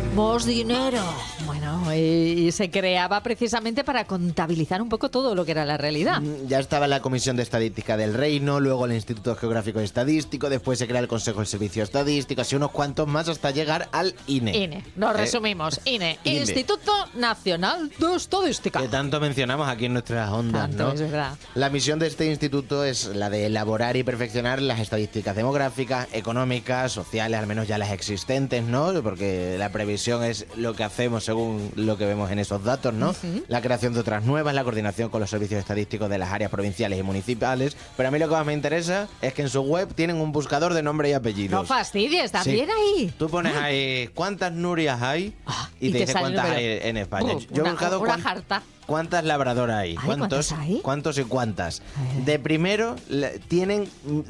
Queremos dinero. Bueno, y se creaba precisamente para contabilizar un poco todo lo que era la realidad. Ya estaba la Comisión de Estadística del Reino, luego el Instituto Geográfico y Estadístico, después se crea el Consejo de Servicio Estadístico, así unos cuantos más hasta llegar al INE. INE, nos resumimos. INE, Instituto Nacional de Estadística. Que tanto mencionamos aquí en nuestras ondas, Tanto, ¿no? es verdad. La misión de este instituto es la de elaborar y perfeccionar las estadísticas demográficas, económicas, sociales, al menos ya las existentes, ¿no? Porque la previsión es lo que hacemos según lo que vemos en esos datos, ¿no? La creación de otras nuevas, la coordinación con los servicios estadísticos de las áreas provinciales y municipales. Pero a mí lo que más me interesa es que en su web tienen un buscador de nombre y apellidos. No fastidies, también Sí. ahí. Tú pones ahí cuántas Nurias hay y te dice sale el cuántas número. hay en España. Uf, Yo he buscado una jarta. cuántas labradoras hay. Ay, ¿cuántas hay? ¿Cuántos y cuántas? A ver. De primero tienen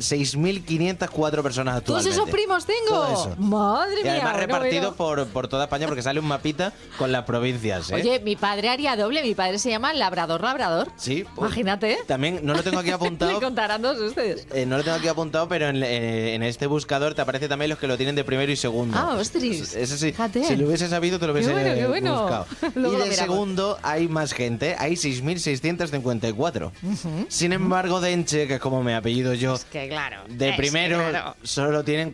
6.504 personas ¿Todos actualmente. esos primos tengo? Todo eso. Madre Y mía. además bueno, repartidos bueno. por toda España porque sale un mapita con las provincias, ¿eh? Oye, mi padre haría doble. Mi padre se llama Labrador. Sí, pues, Imagínate. También no lo tengo aquí Le apuntado. contarán todos ustedes. No lo tengo aquí apuntado, pero en este buscador te aparece también los que lo tienen de primero y segundo. Ah, ostras. Eso sí, Fíjate. si lo hubiese sabido te lo hubiese Qué bueno. buscado. Luego Y lo de miramos. segundo hay más gente, hay 6.654. Sin embargo, Denche, que es como me apellido yo, Es que claro. de es primero que claro. solo tienen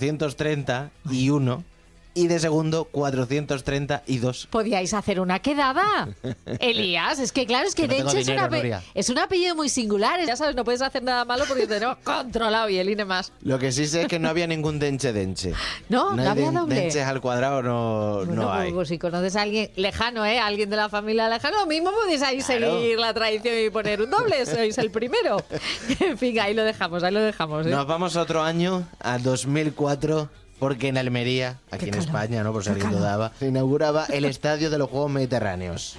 431 y de segundo 432. Podíais hacer una quedada. Elías, es que claro, es que Que no tengo Denche dinero, Nuria. es un apellido muy singular. Ya sabes, no puedes hacer nada malo porque tenemos controlado y el INE más. Lo que sí sé es que no había ningún Denche. No, no hay había doble. Denches al cuadrado, no Bueno, hay. pues si conoces a alguien lejano, alguien de la familia lejano, lo mismo podéis ahí Claro. seguir la tradición y poner un doble, sois el primero. En fin, ahí lo dejamos, ¿eh? Nos vamos otro año, a 2004, porque en Almería, aquí Qué en calor, España, ¿no? Por si qué alguien calor. dudaba, se inauguraba el Estadio de los Juegos Mediterráneos.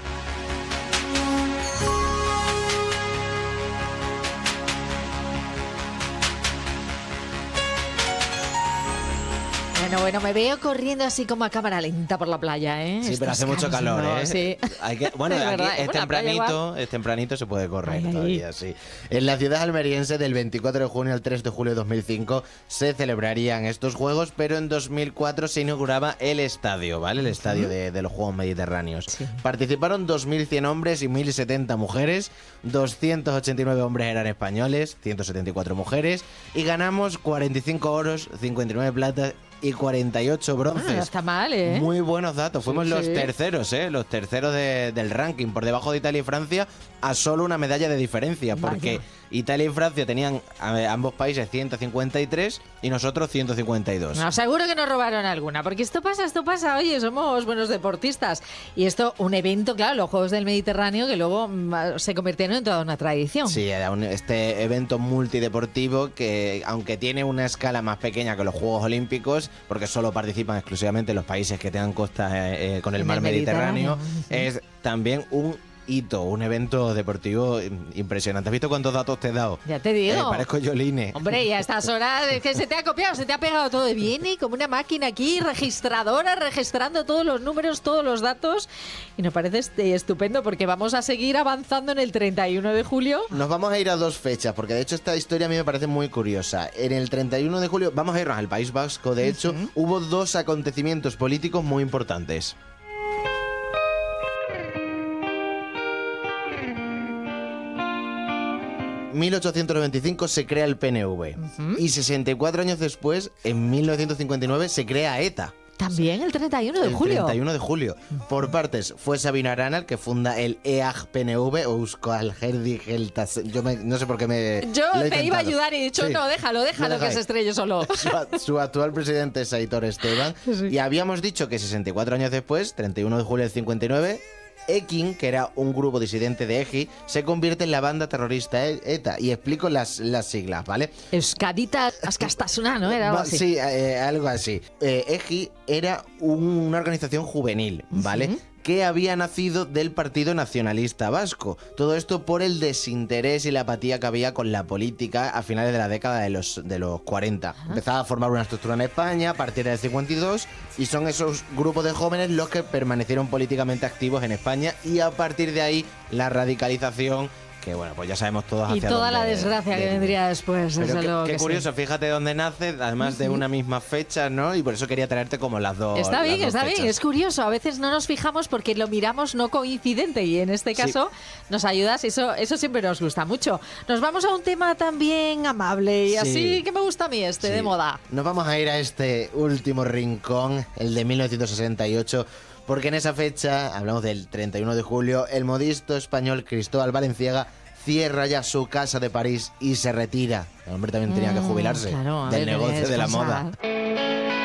Bueno, me veo corriendo así como a cámara lenta por la playa, ¿eh? Sí, Esto pero es hace mucho calor, cansino, ¿eh? Sí. Bueno, Es aquí verdad, es bueno, la playa tempranito se puede correr Ay, ay. todavía, sí. En la ciudad almeriense, del 24 de junio al 3 de julio de 2005, se celebrarían estos Juegos, pero en 2004 se inauguraba el estadio, ¿vale? El estadio de los Juegos Mediterráneos. Sí. Participaron 2.100 hombres y 1.070 mujeres, 289 hombres eran españoles, 174 mujeres, y ganamos 45 oros, 59 platas y 48 bronces. No está mal, ¿eh? Muy buenos datos. Fuimos Sí, los sí. terceros, ¿eh? Los terceros del ranking, por debajo de Italia y Francia, a solo una medalla de diferencia, porque Vaya. Italia y Francia tenían ambos países 153 y nosotros 152. No, seguro que nos robaron alguna, porque esto pasa, oye, somos buenos deportistas. Y esto, un evento, claro, los Juegos del Mediterráneo, que luego se convirtieron en toda una tradición. Sí, era este evento multideportivo que, aunque tiene una escala más pequeña que los Juegos Olímpicos, porque solo participan exclusivamente los países que tengan costa con el En mar el Mediterráneo, Mediterráneo. es también un hito, un evento deportivo impresionante. ¿Has visto cuántos datos te he dado? Ya te digo. Parezco Yoline. Hombre, y a estas horas es que se te ha copiado, se te ha pegado todo. Viene como una máquina aquí, registradora, registrando todos los números, todos los datos. Y nos parece estupendo porque vamos a seguir avanzando en el 31 de julio. Nos vamos a ir a dos fechas, porque de hecho esta historia a mí me parece muy curiosa. En el 31 de julio, vamos a irnos al País Vasco, de hecho, hubo dos acontecimientos políticos muy importantes. En 1895 se crea el PNV y 64 años después, en 1959, se crea ETA. También el 31 de El julio. 31 de julio. Por partes, fue Sabino Arana el que funda el EAG-PNV o Euskal Herri Geltas. No sé por qué me. Yo lo he te iba a intentado. ayudar y he dicho, Sí. no, déjalo Lo que dejáis. se estrelle solo. Su actual presidente es Aitor Esteban. Sí. Y habíamos dicho que 64 años después, 31 de julio del 59, Ekin, que era un grupo disidente de EGI, se convierte en la banda terrorista ETA. Y explico las siglas, ¿vale? Euskadita Askastasuna, ¿no? Era algo así. Sí, algo así. EGI era una organización juvenil, ¿vale? Que había nacido del Partido Nacionalista Vasco. Todo esto por el desinterés y la apatía que había con la política a finales de la década de los 40. Empezaba a formar una estructura en España a partir del 52 y son esos grupos de jóvenes los que permanecieron políticamente activos en España y a partir de ahí la radicalización que bueno, pues ya sabemos todos Y hacia toda la dónde desgracia que deriva. vendría después, Pero desde luego qué que sí. curioso, fíjate dónde nace, además de una misma fecha, ¿no? Y por eso quería traerte como las dos. Está bien, las dos está bien. fechas. Es curioso. A veces no nos fijamos porque lo miramos no coincidente y en este caso nos ayudas. Eso siempre nos gusta mucho. Nos vamos a un tema también amable y Sí. así que me gusta a mí de Sí. moda. Nos vamos a ir a este último rincón, el de 1968, porque en esa fecha, hablamos del 31 de julio, el modisto español Cristóbal Valenciaga cierra ya su casa de París y se retira. El hombre también tenía que jubilarse Claro, a del ver, negocio es de la cosa- moda.